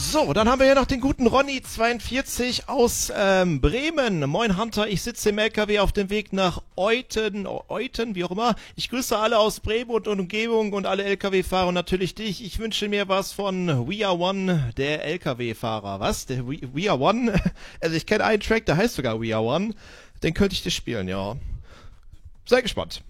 So, dann haben wir hier noch den guten Ronny42 aus Bremen. Moin Hunter, ich sitze im LKW auf dem Weg nach Euten, wie auch immer. Ich grüße alle aus Bremen und Umgebung und alle LKW-Fahrer und natürlich dich. Ich wünsche mir was von We Are One, der LKW-Fahrer. Was? Der We Are One? Also ich kenne einen Track, der heißt sogar We Are One. Den könnte ich dir spielen, ja. Sei gespannt.